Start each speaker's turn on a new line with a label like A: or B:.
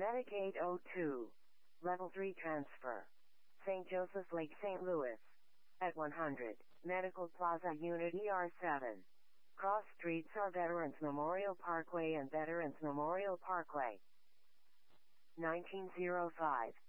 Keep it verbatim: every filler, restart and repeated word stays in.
A: Medicaid oh two. Level three transfer. Saint Joseph Lake, Saint Louis. At one hundred. Medical Plaza Unit E R seven. Cross streets are Veterans Memorial Parkway and Veterans Memorial Parkway. nineteen oh five.